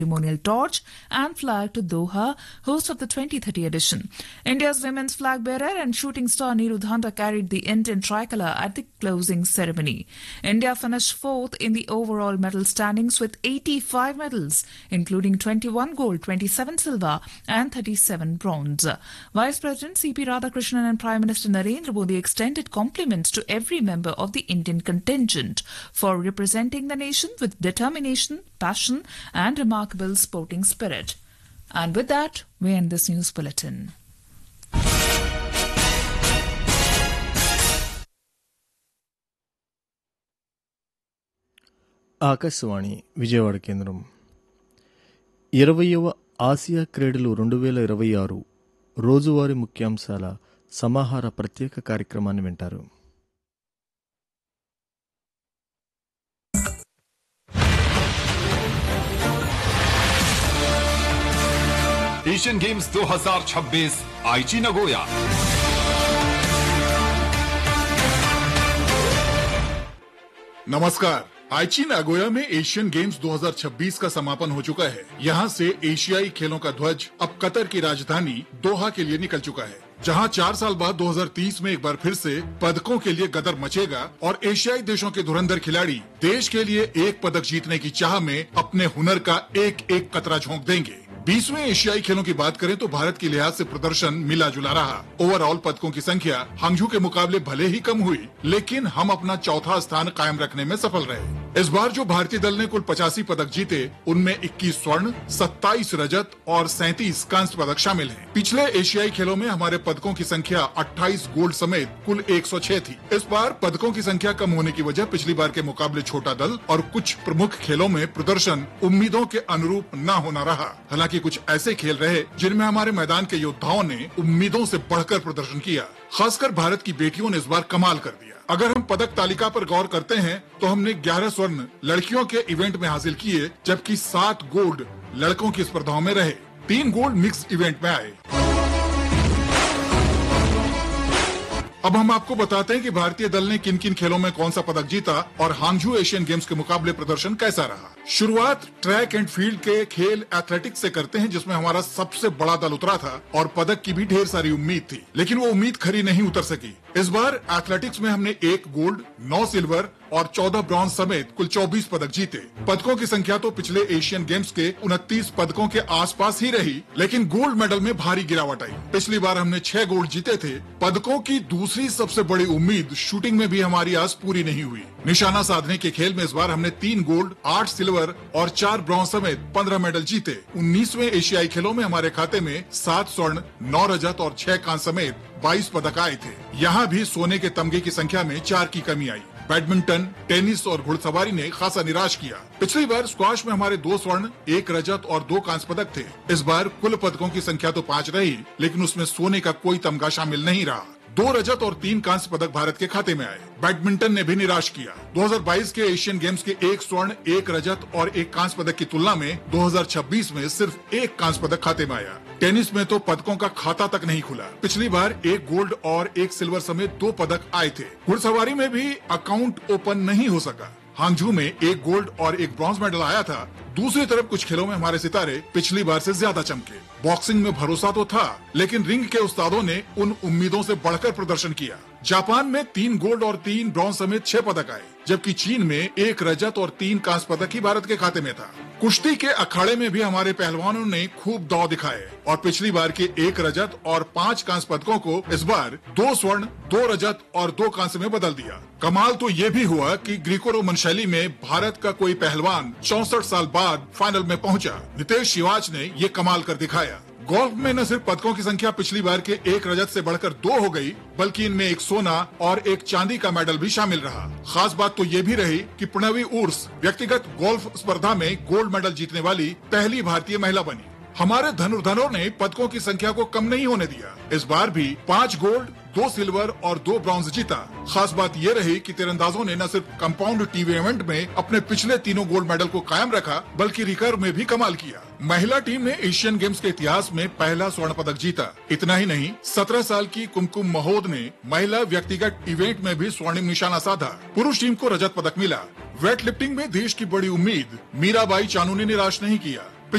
ceremonial torch and flag to Doha, host of the 2030 edition. India's women's flag bearer and shooting star Neeru Dhanda carried the Indian tricolour at the closing ceremony. India finished fourth in the overall medal standings with 85 medals, including 21 gold, 27 silver and 37 bronze. Vice President C.P. Radhakrishnan and Prime Minister Narendra Modi extended compliments to every member of the Indian contingent for representing the nation with determination, passion and remarkable sporting spirit. And with that, we end this news bulletin. Akashvani Vijayawada కేంద్రం 20వ Asia క్రీడలు 2026 రోజువారీ ముఖ్యాంశాల సమాహార ప్రత్యేక కార్యక్రమాన్ని వింటారు. Asian games 2026 आईची Nagoya. नमस्कार। आईची Nagoya में एशियन गेम्स 2026 का समापन हो चुका है। यहाँ से एशियाई खेलों का ध्वज अब कतर की राजधानी दोहा के लिए निकल चुका है, जहाँ 4 साल बाद 2030 में एक बार फिर से पदकों के लिए गदर मचेगा और एशियाई देशों के धुरंधर खिलाड़ी देश के लिए एक पदक जीतने की चाह में अपने हुनर का एक एक कतरा झोंक देंगे। 20वें एशियाई खेलों की बात करें तो भारत के लिहाज से प्रदर्शन मिला जुला रहा। ओवरऑल पदकों की संख्या हांगझू के मुकाबले भले ही कम हुई, लेकिन हम अपना चौथा स्थान कायम रखने में सफल रहे। इस बार जो भारतीय दल ने कुल 85 पदक जीते, उनमें 21 स्वर्ण, 27 रजत और 37 कांस्य पदक शामिल हैं। पिछले एशियाई खेलों में हमारे पदकों की संख्या 28 गोल्ड समेत कुल 106 थी। इस बार पदकों की संख्या कम होने की वजह पिछली बार के मुकाबले छोटा दल और कुछ प्रमुख खेलों में प्रदर्शन उम्मीदों के अनुरूप न होना रहा। हालांकि कुछ ऐसे खेल रहे जिनमें हमारे मैदान के योद्धाओं ने उम्मीदों से बढ़कर प्रदर्शन किया। खासकर भारत की बेटियों ने इस बार कमाल कर दिया। अगर हम पदक तालिका पर गौर करते हैं तो हमने 11 स्वर्ण लड़कियों के इवेंट में हासिल किए, जबकि 7 गोल्ड लड़कों की स्पर्धाओं में रहे। 3 गोल्ड मिक्स इवेंट में आए। अब हम आपको बताते हैं कि भारतीय दल ने किन किन खेलों में कौन सा पदक जीता और हांगझू एशियन गेम्स के मुकाबले प्रदर्शन कैसा रहा। शुरुआत ट्रैक एंड फील्ड के खेल एथलेटिक्स से करते हैं, जिसमें हमारा सबसे बड़ा दल उतरा था और पदक की भी ढेर सारी उम्मीद थी, लेकिन वो उम्मीद खरी नहीं उतर सकी। इस बार एथलेटिक्स में हमने 1 गोल्ड, 9 सिल्वर और 14 ब्रॉन्ज समेत कुल 24 पदक जीते। पदकों की संख्या तो पिछले एशियन गेम्स के 29 पदकों के आसपास ही रही, लेकिन गोल्ड मेडल में भारी गिरावट आई। पिछली बार हमने 6 गोल्ड जीते थे। पदकों की दूसरी सबसे बड़ी उम्मीद शूटिंग में भी हमारी आस पूरी नहीं हुई। निशाना साधने के खेल में इस बार हमने 3 गोल्ड, 8 सिल्वर और 4 ब्रॉन्ज समेत 15 मेडल जीते। 19वें एशियाई खेलों में हमारे खाते में 7 स्वर्ण, 9 रजत और 6 कांस्य समेत 22 पदक आए थे। यहाँ भी सोने के तमगे की संख्या में 4 की कमी आई। बैडमिंटन, टेनिस और घुड़सवारी ने खासा निराश किया। पिछली बार स्क्वाश में हमारे 2 स्वर्ण, 1 रजत और 2 कांस्य पदक थे। इस बार कुल पदकों की संख्या तो 5 रही, लेकिन उसमें सोने का कोई तमगा शामिल नहीं रहा। 2 रजत और 3 कांस्य पदक भारत के खाते में आए। बैडमिंटन ने भी निराश किया। 2022 के एशियन गेम्स के 1 स्वर्ण, 1 रजत और 1 कांस्य पदक की तुलना में 2026 में सिर्फ 1 कांस्य पदक खाते में आया। टेनिस में तो पदकों का खाता तक नहीं खुला। पिछली बार 1 गोल्ड और 1 सिल्वर समेत 2 पदक आए थे। घुड़सवारी में भी अकाउंट ओपन नहीं हो सका। हांगझू में 1 गोल्ड और 1 ब्रॉन्ज मेडल आया था। दूसरी तरफ कुछ खेलों में हमारे सितारे पिछली बार से ज्यादा चमके। बॉक्सिंग में भरोसा तो था, लेकिन रिंग के उस्तादों ने उन उम्मीदों से बढ़कर प्रदर्शन किया। जापान में 3 गोल्ड और 3 ब्रॉन्ज समेत 6 पदक आए, जबकि चीन में 1 रजत और 3 कांस्य पदक ही भारत के खाते में था। कुश्ती के अखाड़े में भी हमारे पहलवानों ने खूब दांव दिखाए और पिछली बार के 1 रजत और 5 कांस्य पदकों को इस बार 2 स्वर्ण, 2 रजत और 2 कांस्य में बदल दिया। कमाल तो ये भी हुआ कि ग्रीको रोमन शैली में भारत का कोई पहलवान 64 साल बाद फाइनल में पहुंचा। नितेश शिवाच ने ये कमाल कर दिखाया। गोल्फ में न सिर्फ पदकों की संख्या पिछली बार के 1 रजत से बढ़कर 2 हो गई, बल्कि इनमें 1 सोना और 1 चांदी का मेडल भी शामिल रहा। खास बात तो ये भी रही कि प्रणवी उर्स व्यक्तिगत गोल्फ स्पर्धा में गोल्ड मेडल जीतने वाली पहली भारतीय महिला बनी। हमारे धनुर्धरों ने पदकों की संख्या को कम नहीं होने दिया। इस बार भी 5 गोल्ड, 2 सिल्वर और 2 ब्रॉन्ज जीता। खास बात ये रही कि तीरंदाजों ने न सिर्फ कंपाउंड टीवी इवेंट में अपने पिछले 3 गोल्ड मेडल को कायम रखा, बल्कि रिकर्व में भी कमाल किया। महिला टीम ने एशियन गेम्स के इतिहास में पहला स्वर्ण पदक जीता। इतना ही नहीं, 17 साल की कुमकुम महोद ने महिला व्यक्तिगत इवेंट में भी स्वर्णिम निशाना साधा। पुरुष टीम को रजत पदक मिला। वेट लिफ्टिंग में देश की बड़ी उम्मीद मीराबाई चानू ने निराश नहीं किया।